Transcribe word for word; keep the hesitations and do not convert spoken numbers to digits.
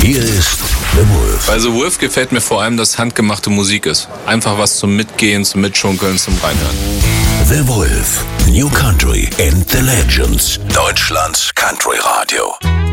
Hier ist The Wolf. Bei The Wolf gefällt mir vor allem, dass handgemachte Musik ist. Einfach was zum Mitgehen, zum Mitschunkeln, zum Reinhören. The Wolf, New Country and the Legends. Deutschlands Country Radio.